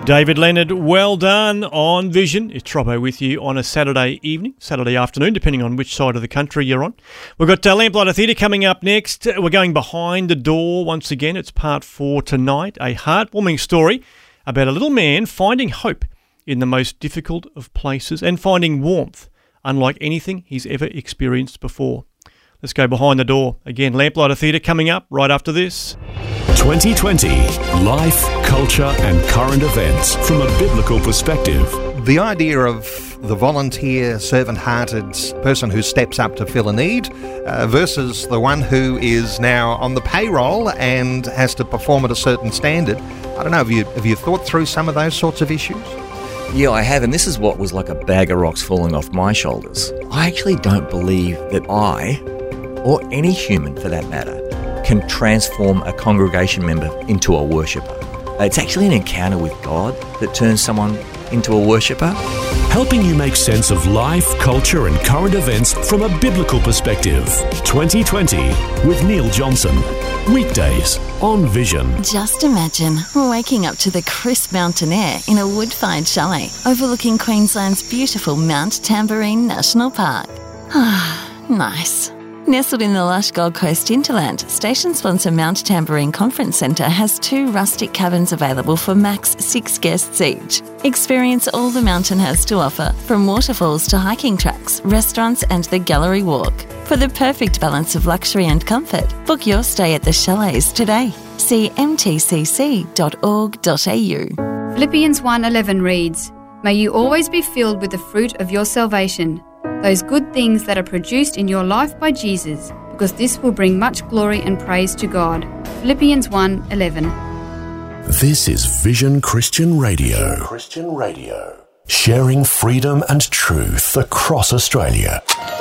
David Leonard, well done on Vision. It's Troppo with you on a Saturday evening, Saturday afternoon, depending on which side of the country you're on. We've got Lamplighter Theatre coming up next. We're going behind the door once again. It's part 4 tonight, a heartwarming story about a little man finding hope in the most difficult of places and finding warmth unlike anything he's ever experienced before. Let's go behind the door. Again, Lamplighter Theatre coming up right after this. 2020 Life, Culture and Current Events from a Biblical Perspective. The idea of the volunteer, servant-hearted person who steps up to fill a need versus the one who is now on the payroll and has to perform at a certain standard. I don't know, have you thought through some of those sorts of issues? Yeah, I have, and this is what was like a bag of rocks falling off my shoulders. I actually don't believe that I, or any human for that matter, can transform a congregation member into a worshipper. It's actually an encounter with God that turns someone into a worshipper. Helping you make sense of life, culture and current events from a biblical perspective. 2020 with Neil Johnson. Weekdays on Vision. Just imagine waking up to the crisp mountain air in a wood-fired chalet overlooking Queensland's beautiful Mount Tamborine National Park. Ah, nice. Nestled in the lush Gold Coast hinterland, station sponsor Mount Tamborine Conference Centre has 2 rustic cabins available for max 6 guests each. Experience all the mountain has to offer, from waterfalls to hiking tracks, restaurants and the gallery walk. For the perfect balance of luxury and comfort, book your stay at the chalets today. See mtcc.org.au. Philippians 1:11 reads, "May you always be filled with the fruit of your salvation, those good things that are produced in your life by Jesus, because this will bring much glory and praise to God." Philippians 1:11. This is Vision Christian Radio. Sharing freedom and truth across Australia.